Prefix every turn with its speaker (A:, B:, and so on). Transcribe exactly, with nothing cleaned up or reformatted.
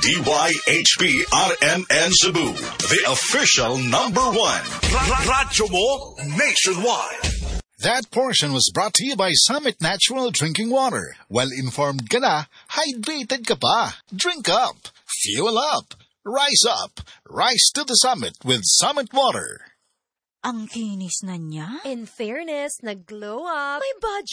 A: D Y H P R M N Cebu, the official number one. Radyo mo nationwide.
B: That portion was brought to you by Summit Natural Drinking Water. Well-informed ka na, hydrated ka pa. Drink up, fuel up, rise up, rise to the summit with Summit Water.
C: Ang kinis na niya.
D: In fairness, nag-glow up. May budget